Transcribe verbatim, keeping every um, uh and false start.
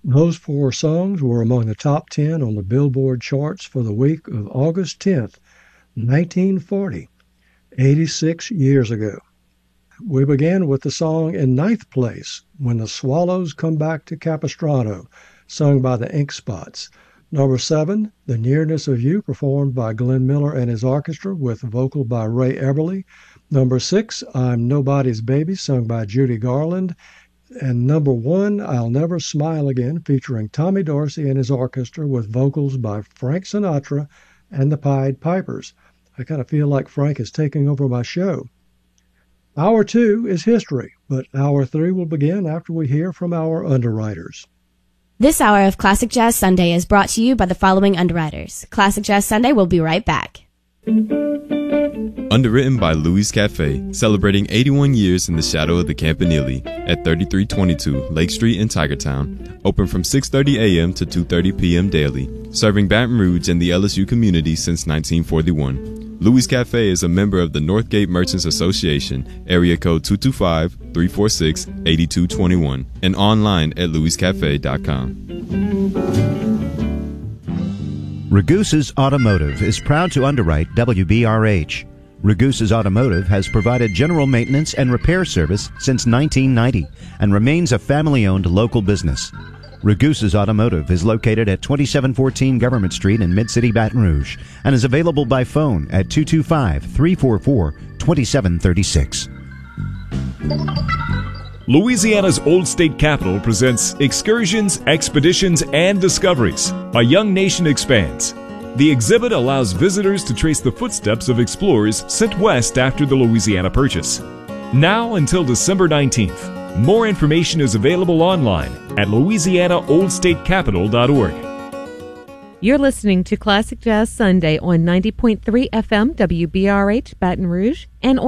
Those four songs were among the top ten on the Billboard charts for the week of August tenth, nineteen forty, eighty-six years ago. We began with the song in ninth place, When the Swallows Come Back to Capistrano, sung by the Ink Spots. Number seven, The Nearness of You, performed by Glenn Miller and his orchestra with vocal by Ray Eberly. Number six, I'm Nobody's Baby, sung by Judy Garland. And number one, I'll Never Smile Again, featuring Tommy Dorsey and his orchestra with vocals by Frank Sinatra and the Pied Pipers. I kind of feel like Frank is taking over my show. Hour two is history, but hour three will begin after we hear from our underwriters. This hour of Classic Jazz Sunday is brought to you by the following underwriters. Classic Jazz Sunday will be right back. Underwritten by Louis Cafe, celebrating eighty-one years in the shadow of the Campanile at thirty-three twenty-two Lake Street in Tigertown. Open from six thirty a.m. to two thirty p.m. daily, serving Baton Rouge and the L S U community since nineteen forty-one. Louis Cafe is a member of the Northgate Merchants Association, area code two two five, three four six, eight two two one, and online at louis cafe dot com. Ragusa's Automotive is proud to underwrite W B R H. Ragusa's Automotive has provided general maintenance and repair service since nineteen ninety and remains a family-owned local business. Ragusa's Automotive is located at twenty-seven fourteen Government Street in Mid-City, Baton Rouge, and is available by phone at two two five, three four four, two seven three six. Louisiana's Old State Capitol presents Excursions, Expeditions, and Discoveries. A Young Nation Expands. The exhibit allows visitors to trace the footsteps of explorers sent west after the Louisiana Purchase. Now until December nineteenth. More information is available online at louisiana old state capitol dot org. You're listening to Classic Jazz Sunday on ninety point three F M W B R H Baton Rouge and